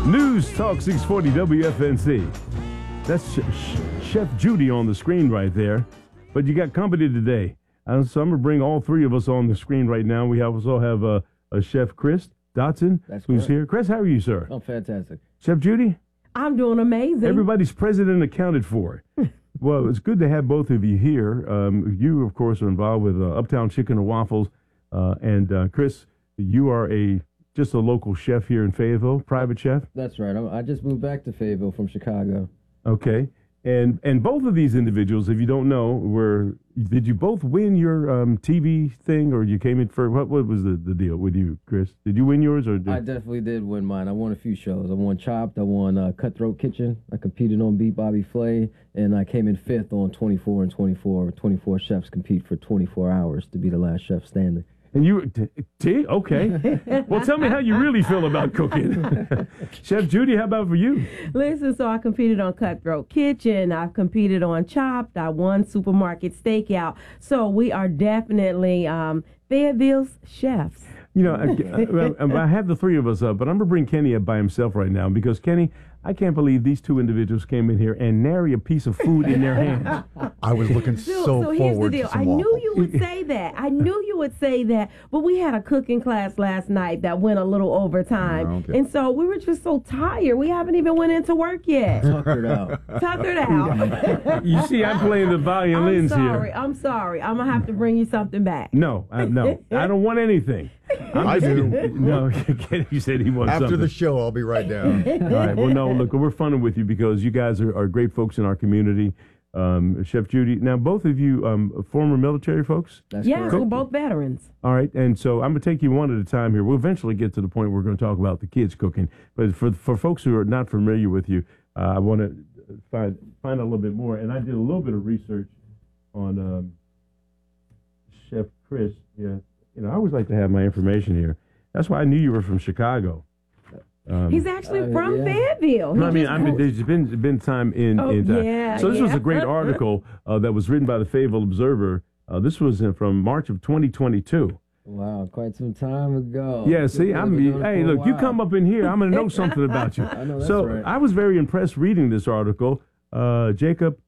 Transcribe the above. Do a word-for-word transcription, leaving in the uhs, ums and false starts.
News Talk six forty W F N C. That's Sh- Sh- Chef Judy on the screen right there. But you got company today. Uh, so I'm going to bring all three of us on the screen right now. We have, also have uh, a Chef Chris Dotson, That's who's correct. here. Chris, how are you, sir? Oh, fantastic. Chef Judy? I'm doing amazing. Everybody's president accounted for. Well, it's good to have both of you here. Um, you, of course, are involved with uh, Uptown Chicken and Waffles. Uh, and uh, Chris, you are a just a local chef here in Fayetteville, private chef. That's right. I, I just moved back to Fayetteville from Chicago. Okay. And and both of these individuals, if you don't know, were did you both win your um, T V thing, or you came in for what? What was the, the deal with you, Chris? Did you win yours, or did... I definitely did win mine. I won a few shows. I won Chopped. I won uh, Cutthroat Kitchen. I competed on Beat Bobby Flay, and I came in fifth on twenty-four and twenty-four. twenty-four chefs compete for twenty-four hours to be the last chef standing. And you, t- t- okay. Well, tell me how you really feel about cooking. Chef Judy, how about for you? Listen, so I competed on Cutthroat Kitchen. I've competed on Chopped. I won Supermarket Stakeout. So we are definitely um, Fayetteville's chefs. You know, I, I, I have the three of us up, but I'm going to bring Kenny up by himself right now because, Kenny, I can't believe these two individuals came in here and nary a piece of food in their hands. I was looking so, So, so here's the forward deal. to some I knew waffles. you would say that. I knew you would say that. But we had a cooking class last night that went a little over time. Oh, okay. And so we were just so tired. We haven't even went into work yet. Tuckered out. Tuckered out. You see, I'm playing the I'm violins sorry. here. I'm sorry. I'm going to have to bring you something back. No, I, no, I don't want anything. I'm I just- do. No, Kenny said he wants After something. the show, I'll be right down. All right. Well, no, look, we're funning with you because you guys are, are great folks in our community. Um, Chef Judy, now both of you um, former military folks. That's Yes, correct. we're both veterans. All right, and so I'm going to take you one at a time here. We'll eventually get to the point where we're going to talk about the kids cooking. But for for folks who are not familiar with you, uh, I want to find find out a little bit more. And I did a little bit of research on um, Chef Chris. Yeah, you know, I always like to have my information here. That's why I knew you were from Chicago. Um, He's actually Uh, from yeah. Fayetteville. He I mean, just I mean, moved- there's been been time in. Oh, in time. yeah, so this was yeah. a great article uh, that was written by the Fayetteville Observer. Uh, this was uh, from March of twenty twenty-two. Wow, quite some time ago. Yeah, Good see, thing I'm. I've been doing it Hey, for a look, you while. come up in here, I'm going to know something about you. I know that's so right. I was very impressed reading this article. Uh, Jacob